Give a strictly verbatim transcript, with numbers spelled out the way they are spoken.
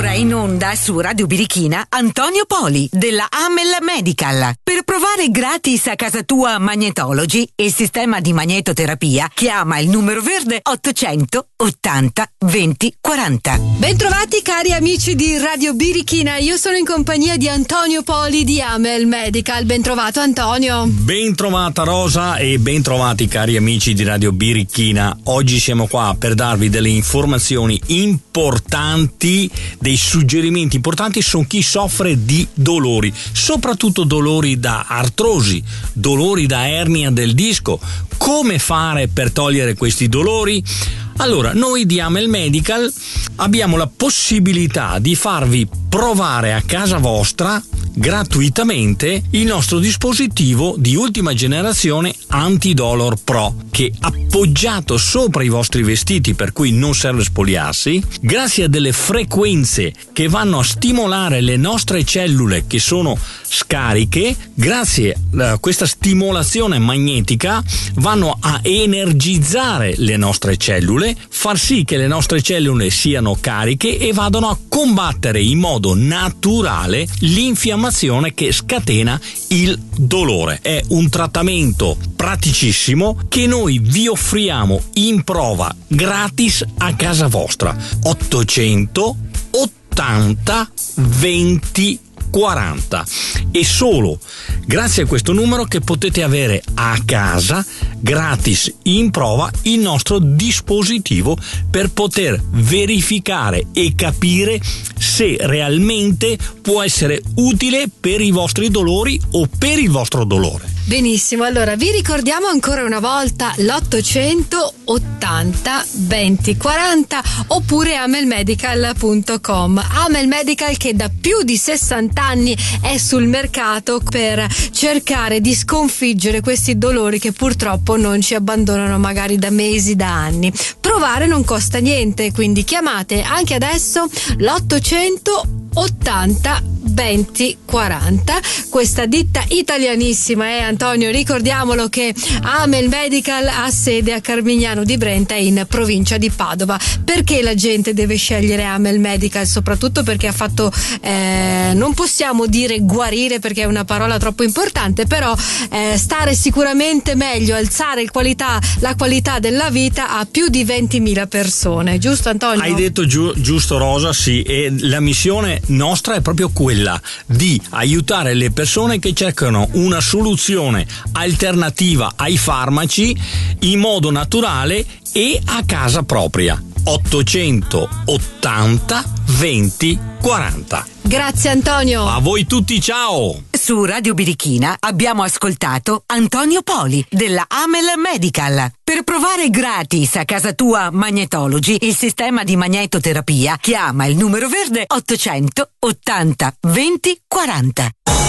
ora in onda su Radio Birichina Antonio Poli della Amel Medical. Per provare gratis a casa tua Magnetology, il sistema di magnetoterapia, chiama il numero verde ottocento ottanta venti quaranta. Bentrovati cari amici di Radio Birichina, io sono in compagnia di Antonio Poli di Amel Medical. Bentrovato Antonio. Bentrovata Rosa e bentrovati cari amici di Radio Birichina. Oggi siamo qua per darvi delle informazioni importanti, dei suggerimenti importanti su chi soffre di dolori, soprattutto dolori da artrosi, dolori da ernia del disco. Come fare per togliere questi dolori? Allora, noi di Amel Medical abbiamo la possibilità di farvi provare a casa vostra gratuitamente il nostro dispositivo di ultima generazione Antidolor Pro, che appoggiato sopra i vostri vestiti, per cui non serve spogliarsi, grazie a delle frequenze che vanno a stimolare le nostre cellule che sono scariche, grazie a questa stimolazione magnetica vanno a energizzare le nostre cellule, far sì che le nostre cellule siano cariche e vadano a combattere in modo naturale l'infiammazione che scatena il dolore. È un trattamento praticissimo che noi vi offriamo in prova gratis a casa vostra. ottocento ottanta venti quaranta. E solo grazie a questo numero che potete avere a casa gratis in prova il nostro dispositivo per poter verificare e capire se realmente può essere utile per i vostri dolori o per il vostro dolore. Benissimo, allora vi ricordiamo ancora una volta l'ottocento ottanta venti quaranta oppure amelmedical punto com. Amel Medical che da più di sessanta anni è sul mercato per cercare di sconfiggere questi dolori che purtroppo non ci abbandonano magari da mesi, da anni. Provare non costa niente, quindi chiamate anche adesso l'ottocento ottanta venti quaranta. Questa ditta italianissima è, Antonio, ricordiamolo che Amel Medical ha sede a Carmignano di Brenta in provincia di Padova. Perché la gente deve scegliere Amel Medical? Soprattutto perché ha fatto eh, non possiamo dire guarire perché è una parola troppo importante, però eh, stare sicuramente meglio, alzare il qualità, la qualità della vita a più di ventimila persone, giusto Antonio? Hai detto giu- giusto Rosa, sì, e la missione nostra è proprio quella di aiutare le persone che cercano una soluzione alternativa ai farmaci in modo naturale e a casa propria. ottocento ottanta venti quaranta. Grazie Antonio. A voi tutti, ciao. Su Radio Birichina abbiamo ascoltato Antonio Poli della Amel Medical. Per provare gratis a casa tua Magnetology, il sistema di magnetoterapia, chiama il numero verde ottocento ottanta venti quaranta.